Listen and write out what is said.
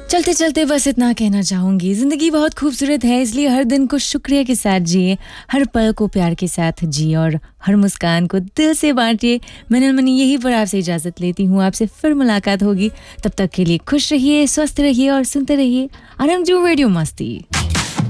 चलते चलते बस इतना कहना चाहूंगी, जिंदगी बहुत खूबसूरत है, इसलिए हर दिन को शुक्रिया के साथ जिए, हर पल को प्यार के साथ जिए और हर मुस्कान को दिल से बांटिए। मैं नीलमणि यहीं पर आपसे इजाजत लेती हूँ, आपसे फिर मुलाकात होगी। तब तक के लिए खुश रहिए, स्वस्थ रहिए और सुनते रहिए आरएमजी रेडियो मस्ती।